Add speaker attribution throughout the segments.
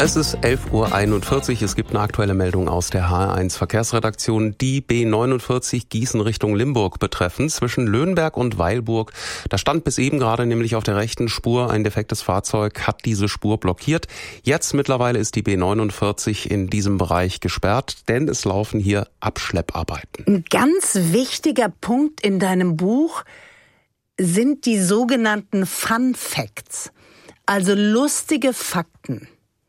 Speaker 1: Es ist 11:41 Uhr. Es gibt eine aktuelle Meldung aus der HR1 Verkehrsredaktion. Die B49 Gießen Richtung Limburg betreffend zwischen Löhnberg und Weilburg. Da stand bis eben gerade nämlich auf der rechten Spur ein defektes Fahrzeug, hat diese Spur blockiert. Jetzt mittlerweile ist die B49 in diesem Bereich gesperrt, denn es laufen hier Abschlepparbeiten.
Speaker 2: Ein ganz wichtiger Punkt in deinem Buch sind die sogenannten Fun Facts, also lustige Fakten.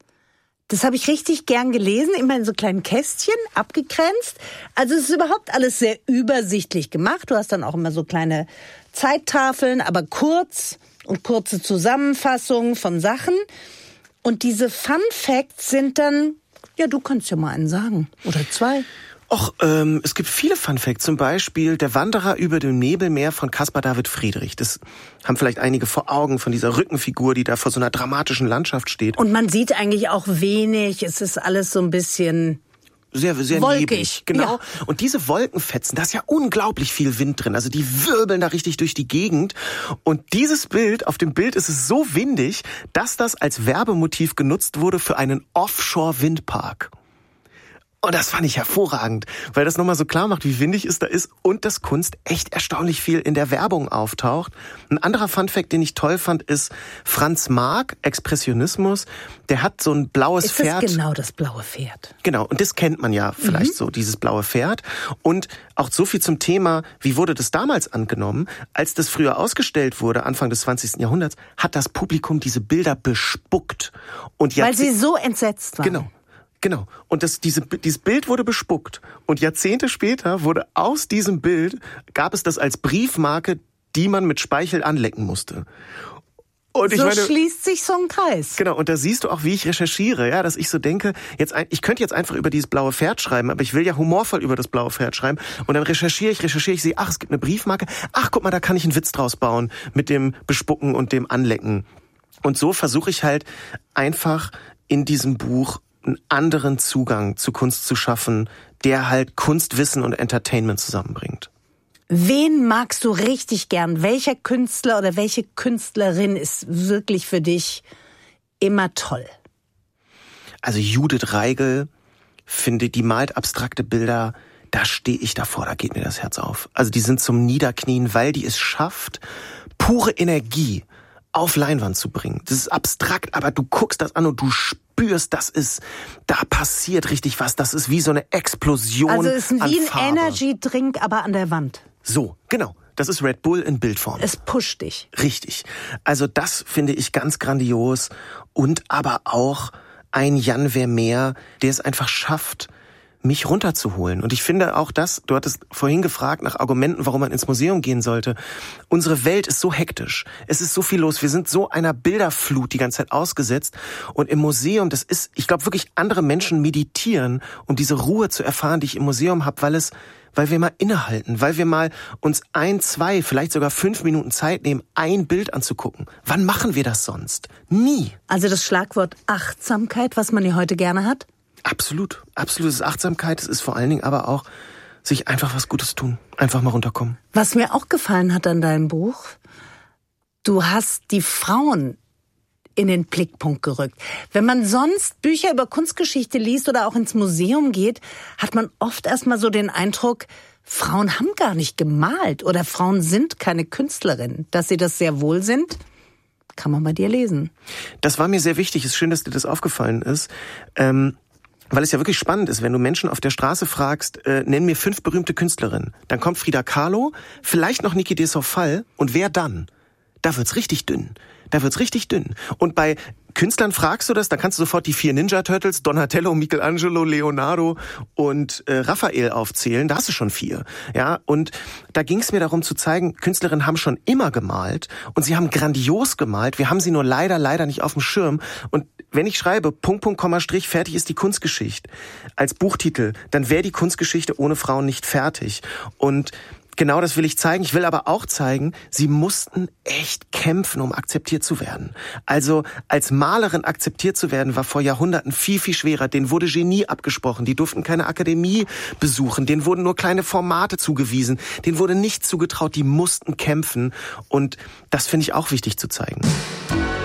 Speaker 2: Das habe ich richtig gern gelesen, immer in so kleinen Kästchen, abgegrenzt. Also es ist überhaupt alles sehr übersichtlich gemacht. Du hast dann auch immer so kleine Zeittafeln, aber kurz und kurze Zusammenfassungen von Sachen. Und diese Fun Facts sind dann, ja, du kannst ja mal einen sagen oder zwei.
Speaker 3: Es gibt viele Fun Facts, zum Beispiel Der Wanderer über dem Nebelmeer von Caspar David Friedrich. Das haben vielleicht einige vor Augen von dieser Rückenfigur, die da vor so einer dramatischen Landschaft steht.
Speaker 2: Und man sieht eigentlich auch wenig, es ist alles so ein bisschen
Speaker 3: sehr
Speaker 2: wolkig.
Speaker 3: Neblig, genau.
Speaker 2: Ja.
Speaker 3: Und diese Wolkenfetzen, da ist ja unglaublich viel Wind drin. Also die wirbeln da richtig durch die Gegend. Und dieses Bild, auf dem Bild ist es so windig, dass das als Werbemotiv genutzt wurde für einen Offshore-Windpark. Und das fand ich hervorragend, weil das nochmal so klar macht, wie windig es da ist und dass Kunst echt erstaunlich viel in der Werbung auftaucht. Ein anderer Funfact, den ich toll fand, ist Franz Marc, Expressionismus. Der hat so ein blaues Pferd.
Speaker 2: Ist das genau das blaue Pferd?
Speaker 3: Genau, und das kennt man ja vielleicht so, dieses blaue Pferd. Und auch so viel zum Thema, wie wurde das damals angenommen? Als das früher ausgestellt wurde, Anfang des 20. Jahrhunderts, hat das Publikum diese Bilder bespuckt. Und
Speaker 2: weil sie so entsetzt waren.
Speaker 3: Genau. Und dieses Bild wurde bespuckt. Und Jahrzehnte später wurde aus diesem Bild, gab es das als Briefmarke, die man mit Speichel anlecken musste. Und
Speaker 2: schließt sich so ein Kreis.
Speaker 3: Genau, und da siehst du auch, wie ich recherchiere, ja, dass ich so denke, ich könnte jetzt einfach über dieses blaue Pferd schreiben, aber ich will ja humorvoll über das blaue Pferd schreiben. Und dann recherchiere ich, sehe, es gibt eine Briefmarke. Guck mal, da kann ich einen Witz draus bauen mit dem Bespucken und dem Anlecken. Und so versuche ich halt einfach in diesem Buch einen anderen Zugang zu Kunst zu schaffen, der halt Kunstwissen und Entertainment zusammenbringt.
Speaker 2: Wen magst du richtig gern? Welcher Künstler oder welche Künstlerin ist wirklich für dich immer toll?
Speaker 3: Also Judith Reigl, finde, die malt abstrakte Bilder, da stehe ich davor, da geht mir das Herz auf. Also die sind zum Niederknien, weil die es schafft, pure Energie auf Leinwand zu bringen. Das ist abstrakt, aber du guckst das an und du spürst, da passiert richtig was. Das ist wie so eine Explosion an Farbe.
Speaker 2: Also es ist wie ein Energy-Drink, aber an der Wand.
Speaker 3: So, genau. Das ist Red Bull in Bildform.
Speaker 2: Es pusht dich.
Speaker 3: Richtig. Also das finde ich ganz grandios. Und aber auch ein Jan Vermeer, der es einfach schafft, mich runterzuholen. Und ich finde auch das, du hattest vorhin gefragt nach Argumenten, warum man ins Museum gehen sollte. Unsere Welt ist so hektisch. Es ist so viel los. Wir sind so einer Bilderflut die ganze Zeit ausgesetzt. Und im Museum, ich glaube wirklich, andere Menschen meditieren, um diese Ruhe zu erfahren, die ich im Museum habe, weil wir mal innehalten, weil wir mal uns 1, 2, vielleicht sogar 5 Minuten Zeit nehmen, ein Bild anzugucken. Wann machen wir das sonst? Nie.
Speaker 2: Also das Schlagwort Achtsamkeit, was man ja heute gerne hat?
Speaker 3: Absolut. Absolutes Achtsamkeit. Es ist vor allen Dingen aber auch, sich einfach was Gutes tun. Einfach mal runterkommen.
Speaker 2: Was mir auch gefallen hat an deinem Buch, du hast die Frauen in den Blickpunkt gerückt. Wenn man sonst Bücher über Kunstgeschichte liest oder auch ins Museum geht, hat man oft erstmal so den Eindruck, Frauen haben gar nicht gemalt oder Frauen sind keine Künstlerinnen. Dass sie das sehr wohl sind, kann man bei dir lesen.
Speaker 3: Das war mir sehr wichtig. Es ist schön, dass dir das aufgefallen ist. Weil es ja wirklich spannend ist, wenn du Menschen auf der Straße fragst, nenn mir 5 berühmte Künstlerinnen. Dann kommt Frida Kahlo, vielleicht noch Niki de Saufal und wer dann? Da wird's richtig dünn. Und bei Künstlern fragst du das, dann kannst du sofort die 4 Ninja Turtles, Donatello, Michelangelo, Leonardo und Raphael aufzählen. Da hast du schon 4. Ja, und da ging es mir darum zu zeigen, Künstlerinnen haben schon immer gemalt und sie haben grandios gemalt. Wir haben sie nur leider nicht auf dem Schirm. Und wenn ich schreibe, Punkt, Komma, Strich, fertig ist die Kunstgeschichte als Buchtitel, dann wäre die Kunstgeschichte ohne Frauen nicht fertig. Und genau das will ich zeigen. Ich will aber auch zeigen, sie mussten echt kämpfen, um akzeptiert zu werden. Also als Malerin akzeptiert zu werden, war vor Jahrhunderten viel schwerer. Denen wurde Genie abgesprochen. Die durften keine Akademie besuchen. Denen wurden nur kleine Formate zugewiesen. Denen wurde nichts zugetraut. Die mussten kämpfen. Und das finde ich auch wichtig zu zeigen.